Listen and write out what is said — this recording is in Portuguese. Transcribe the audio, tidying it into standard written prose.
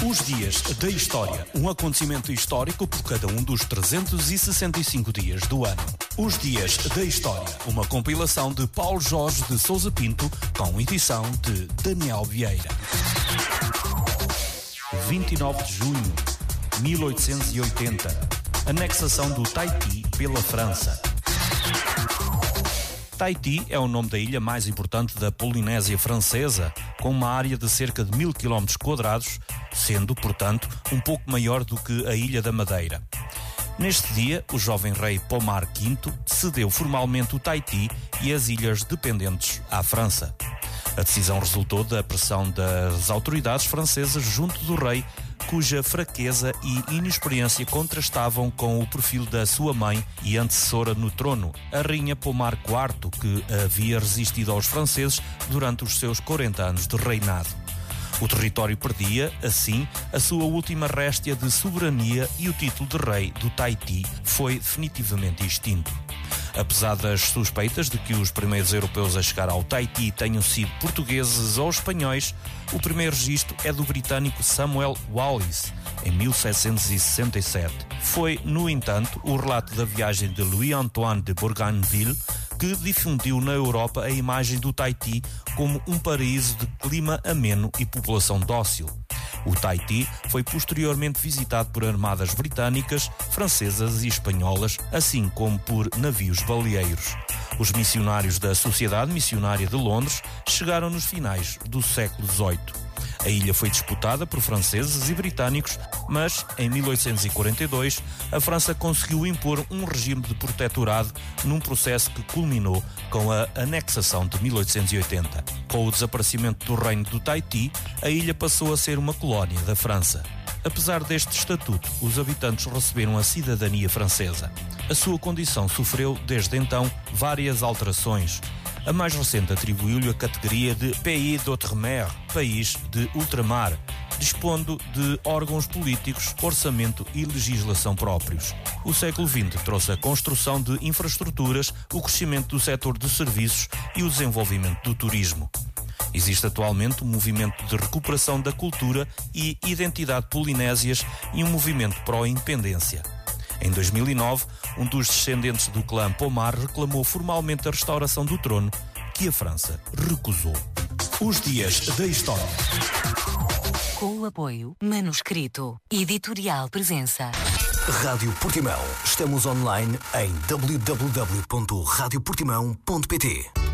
Os dias da história. Um acontecimento histórico por cada um dos 365 dias do ano. Os dias da história. Uma compilação de Paulo Jorge de Sousa Pinto com edição de Daniel Vieira. 29 de junho, 1880. Anexação do Tahiti pela França. Tahiti é o nome da ilha mais importante da Polinésia Francesa, com uma área de cerca de 1000 km², sendo, portanto, um pouco maior do que a Ilha da Madeira. Neste dia, o jovem rei Pomar V cedeu formalmente o Tahiti e as ilhas dependentes à França. A decisão resultou da pressão das autoridades francesas junto do rei, cuja fraqueza e inexperiência contrastavam com o perfil da sua mãe e antecessora no trono, a rainha Pomar IV, que havia resistido aos franceses durante os seus 40 anos de reinado. O território perdia, assim, a sua última réstia de soberania e o título de rei do Tahiti foi definitivamente extinto. Apesar das suspeitas de que os primeiros europeus a chegar ao Tahiti tenham sido portugueses ou espanhóis, o primeiro registro é do britânico Samuel Wallis, em 1767. Foi, no entanto, o relato da viagem de Louis-Antoine de Bougainville que difundiu na Europa a imagem do Tahiti como um paraíso de clima ameno e população dócil. O Tahiti foi posteriormente visitado por armadas britânicas, francesas e espanholas, assim como por navios baleeiros. Os missionários da Sociedade Missionária de Londres chegaram nos finais do século XVIII. A ilha foi disputada por franceses e britânicos, mas, em 1842, a França conseguiu impor um regime de protetorado num processo que culminou com a anexação de 1880. Com o desaparecimento do reino do Tahiti, a ilha passou a ser uma colónia da França. Apesar deste estatuto, os habitantes receberam a cidadania francesa. A sua condição sofreu, desde então, várias alterações. A mais recente atribuiu-lhe a categoria de Pays d'Outre-mer, país de ultramar, dispondo de órgãos políticos, orçamento e legislação próprios. O século XX trouxe a construção de infraestruturas, o crescimento do setor de serviços e o desenvolvimento do turismo. Existe atualmente um movimento de recuperação da cultura e identidade polinésias e um movimento pró-independência. Em 2009, um dos descendentes do clã Pomar reclamou formalmente a restauração do trono, que a França recusou. Os dias da história. Com o apoio Manuscrito, Editorial Presença. Rádio Portimão. Estamos online em www.radioportimão.pt.